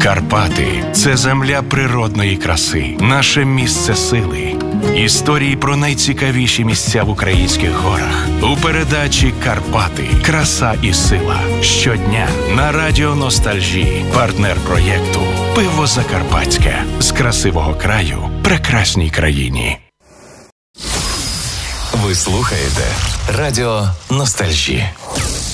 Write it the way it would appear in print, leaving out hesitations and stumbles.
Карпати – це земля природної краси, наше місце сили. Історії про найцікавіші місця в українських горах. У передачі «Карпати. Краса і сила». Щодня на радіо Ностальжі. Партнер проєкту «Пиво Закарпатське». З красивого краю прекрасній країні. Ви слухаєте радіо Ностальжі.